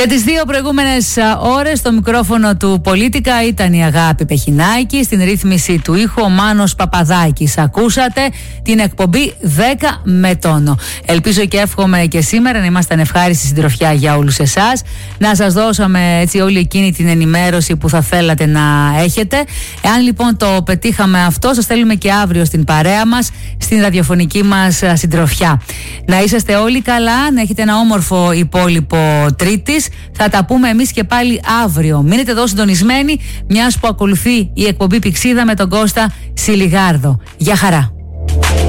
Για τις 2 προηγούμενες ώρες στο μικρόφωνο του Πολίτικα ήταν η Αγάπη Πεχινάκη, στην ρύθμιση του ήχου ο Μάνος Παπαδάκης. Ακούσατε την εκπομπή 10 με τόνο. Ελπίζω και εύχομαι και σήμερα να ήμασταν ευχάριστοι συντροφιά για όλους εσάς, να σας δώσαμε έτσι όλη εκείνη την ενημέρωση που θα θέλατε να έχετε. Εάν λοιπόν το πετύχαμε αυτό, σας θέλουμε και αύριο στην παρέα μας, στην ραδιοφωνική μας συντροφιά. Να είσαστε όλοι καλά, να έχετε ένα όμορφο υπόλοιπο Τρίτης. Θα τα πούμε εμείς και πάλι αύριο. Μείνετε εδώ συντονισμένοι, μιας που ακολουθεί η εκπομπή Πηξίδα με τον Κώστα Σιλιγάρδο. Γεια χαρά.